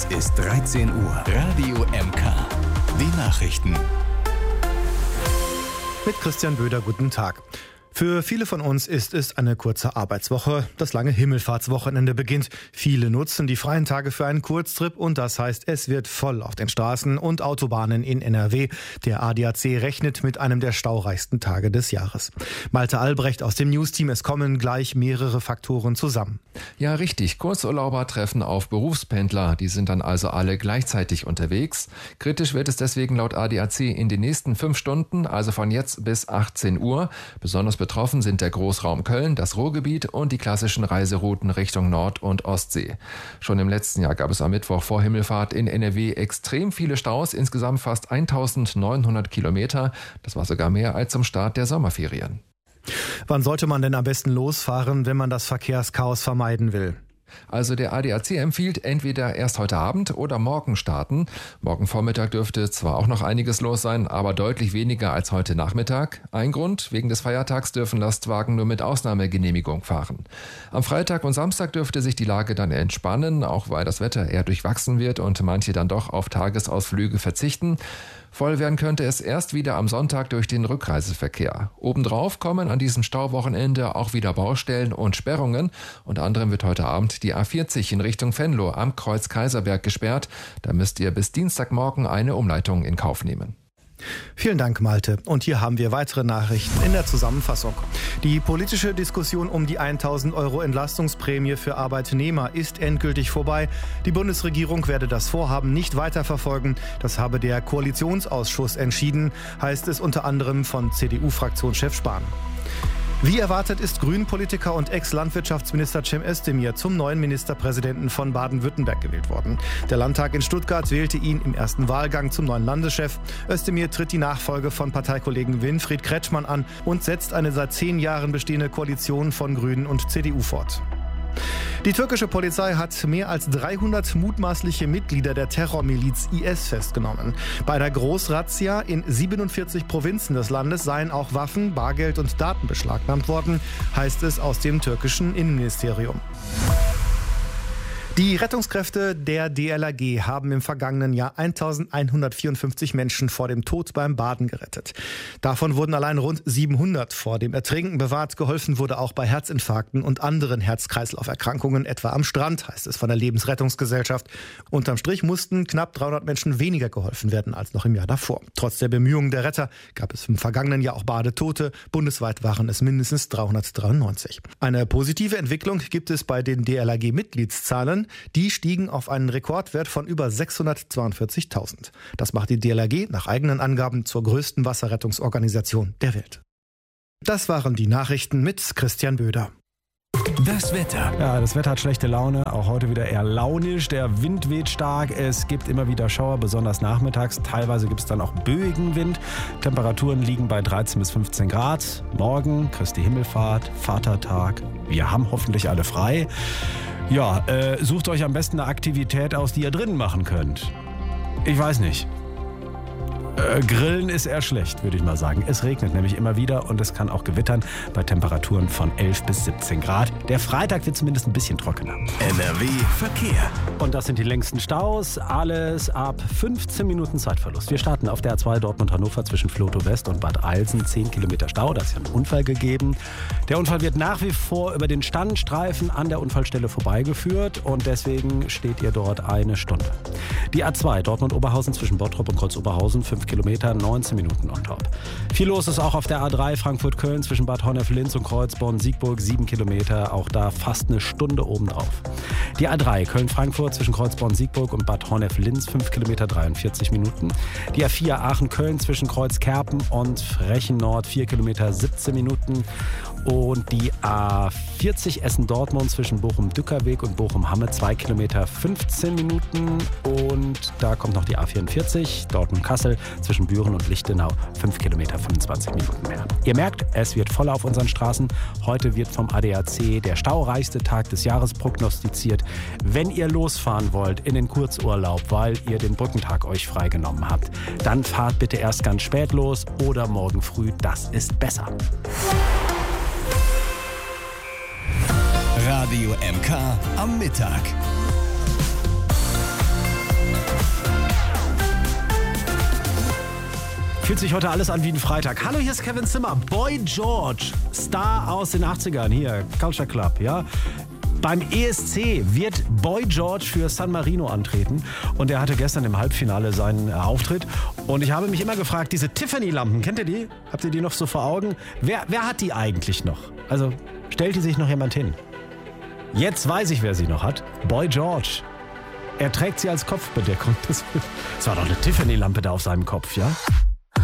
ist 13 Uhr. Radio MK. Die Nachrichten. Mit Christian Böder, guten Tag. Für viele von uns ist es eine kurze Arbeitswoche. Das lange Himmelfahrtswochenende beginnt. Viele nutzen die freien Tage für einen Kurztrip und das heißt, es wird voll auf den Straßen und Autobahnen in NRW. Der ADAC rechnet mit einem der staureichsten Tage des Jahres. Malte Albrecht aus dem News-Team, es kommen gleich mehrere Faktoren zusammen. Ja, richtig. Kurzurlauber treffen auf Berufspendler. Die sind dann also alle gleichzeitig unterwegs. Kritisch wird es deswegen laut ADAC in den nächsten 5 Stunden, also von jetzt bis 18 Uhr. Besonders betroffen sind der Großraum Köln, das Ruhrgebiet und die klassischen Reiserouten Richtung Nord- und Ostsee. Schon im letzten Jahr gab es am Mittwoch vor Himmelfahrt in NRW extrem viele Staus, insgesamt fast 1900 Kilometer. Das war sogar mehr als zum Start der Sommerferien. Wann sollte man denn am besten losfahren, wenn man das Verkehrschaos vermeiden will? Also der ADAC empfiehlt entweder erst heute Abend oder morgen starten. Morgen Vormittag dürfte zwar auch noch einiges los sein, aber deutlich weniger als heute Nachmittag. Ein Grund, wegen des Feiertags dürfen Lastwagen nur mit Ausnahmegenehmigung fahren. Am Freitag und Samstag dürfte sich die Lage dann entspannen, auch weil das Wetter eher durchwachsen wird und manche dann doch auf Tagesausflüge verzichten. Voll werden könnte es erst wieder am Sonntag durch den Rückreiseverkehr. Obendrauf kommen an diesem Stauwochenende auch wieder Baustellen und Sperrungen. Unter anderem wird heute Abend die A40 in Richtung Venlo am Kreuz Kaiserberg gesperrt. Da müsst ihr bis Dienstagmorgen eine Umleitung in Kauf nehmen. Vielen Dank, Malte. Und hier haben wir weitere Nachrichten in der Zusammenfassung. Die politische Diskussion um die 1.000 € Entlastungsprämie für Arbeitnehmer ist endgültig vorbei. Die Bundesregierung werde das Vorhaben nicht weiterverfolgen. Das habe der Koalitionsausschuss entschieden, heißt es unter anderem von CDU-Fraktionschef Spahn. Wie erwartet ist Grünen-Politiker und Ex-Landwirtschaftsminister Cem Özdemir zum neuen Ministerpräsidenten von Baden-Württemberg gewählt worden. Der Landtag in Stuttgart wählte ihn im ersten Wahlgang zum neuen Landeschef. Özdemir tritt die Nachfolge von Parteikollegen Winfried Kretschmann an und setzt eine seit 10 Jahren bestehende Koalition von Grünen und CDU fort. Die türkische Polizei hat mehr als 300 mutmaßliche Mitglieder der Terrormiliz IS festgenommen. Bei einer Großrazzia in 47 Provinzen des Landes seien auch Waffen, Bargeld und Daten beschlagnahmt worden, heißt es aus dem türkischen Innenministerium. Die Rettungskräfte der DLRG haben im vergangenen Jahr 1154 Menschen vor dem Tod beim Baden gerettet. Davon wurden allein rund 700 vor dem Ertrinken bewahrt. Geholfen wurde auch bei Herzinfarkten und anderen Herz-Kreislauf-Erkrankungen, etwa am Strand, heißt es von der Lebensrettungsgesellschaft. Unterm Strich mussten knapp 300 Menschen weniger geholfen werden als noch im Jahr davor. Trotz der Bemühungen der Retter gab es im vergangenen Jahr auch Badetote. Bundesweit waren es mindestens 393. Eine positive Entwicklung gibt es bei den DLRG-Mitgliedszahlen. Die stiegen auf einen Rekordwert von über 642.000. Das macht die DLRG nach eigenen Angaben zur größten Wasserrettungsorganisation der Welt. Das waren die Nachrichten mit Christian Böder. Das Wetter. Ja, das Wetter hat schlechte Laune, auch heute wieder eher launisch. Der Wind weht stark, es gibt immer wieder Schauer, besonders nachmittags. Teilweise gibt es dann auch böigen Wind. Temperaturen liegen bei 13 bis 15 Grad. Morgen, Christi Himmelfahrt, Vatertag. Wir haben hoffentlich alle frei. Ja, sucht euch am besten eine Aktivität aus, die ihr drinnen machen könnt. Ich weiß nicht. Grillen ist eher schlecht, würde ich mal sagen. Es regnet nämlich immer wieder und es kann auch gewittern bei Temperaturen von 11 bis 17 Grad. Der Freitag wird zumindest ein bisschen trockener. NRW Verkehr. Und das sind die längsten Staus. Alles ab 15 Minuten Zeitverlust. Wir starten auf der A2 Dortmund-Hannover zwischen Vlotho West und Bad Eilsen. 10 Kilometer Stau, da ist ja ein Unfall gegeben. Der Unfall wird nach wie vor über den Standstreifen an der Unfallstelle vorbeigeführt und deswegen steht ihr dort eine Stunde. Die A2 Dortmund-Oberhausen zwischen Bottrop und Kreuz-Oberhausen, 5 Kilometer, 19 Minuten on top. Viel los ist auch auf der A3 Frankfurt-Köln zwischen Bad Honnef-Linz und Kreuzborn-Siegburg, 7 Kilometer, auch da fast eine Stunde obendrauf. Die A3 Köln-Frankfurt zwischen Kreuzborn-Siegburg und Bad Honnef-Linz, 5 Kilometer, 43 Minuten. Die A4 Aachen-Köln zwischen Kreuzkerpen und Frechen-Nord, 4 Kilometer, 17 Minuten. Und die A40 Essen-Dortmund zwischen Bochum-Dückerweg und Bochum-Hamme, 2 Kilometer, 15 Minuten. Und da kommt noch die A44 Dortmund-Kassel zwischen Büren und Lichtenau, 5 Kilometer, 25 Minuten mehr. Ihr merkt, es wird voller auf unseren Straßen. Heute wird vom ADAC der staureichste Tag des Jahres prognostiziert. Wenn ihr losfahren wollt in den Kurzurlaub, weil ihr den Brückentag euch freigenommen habt, dann fahrt bitte erst ganz spät los oder morgen früh, das ist besser. Radio MK am Mittag. Fühlt sich heute alles an wie ein Freitag. Hallo, hier ist Kevin Zimmer. Boy George, Star aus den 80ern. Hier, Culture Club, ja. Beim ESC wird Boy George für San Marino antreten und er hatte gestern im Halbfinale seinen Auftritt. Und ich habe mich immer gefragt, diese Tiffany-Lampen, kennt ihr die? Habt ihr die noch so vor Augen? Wer hat die eigentlich noch? Also stellt die sich noch jemand hin? Jetzt weiß ich, wer sie noch hat. Boy George. Er trägt sie als Kopfbedeckung. Das war doch eine Tiffany-Lampe da auf seinem Kopf, ja?